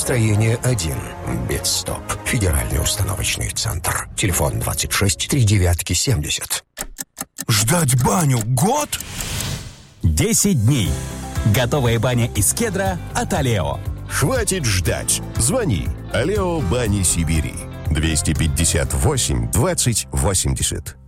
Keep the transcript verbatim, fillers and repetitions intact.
Автомастроение один. Битстоп. Федеральный установочный центр. Телефон двадцать шесть три девятки семьдесят. Ждать баню год? десять дней. Готовая баня из кедра от Алео. Хватит ждать. Звони. Алео Бани Сибири. двести пятьдесят восемь двадцать восемьдесят.